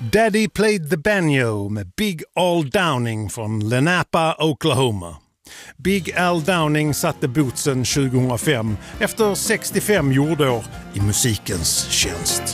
Daddy Played the Banjo med Big Al Downing från Lenapa, Oklahoma. Big Al Downing satte bootsen 2005 efter 65 jordår i musikens tjänst.